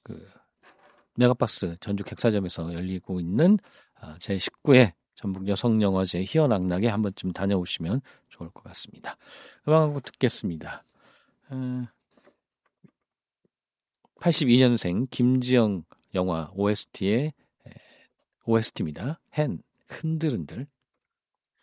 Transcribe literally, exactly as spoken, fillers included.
그 메가박스 전주 객사점에서 열리고 있는 제십구 회 전북 여성영화제 희연악락에 한 번쯤 다녀오시면 좋을 것 같습니다. 음악 한 곡 듣겠습니다. 팔십이 년생 김지영 영화 오에스티의 오에스티입니다. 헨 흔들흔들.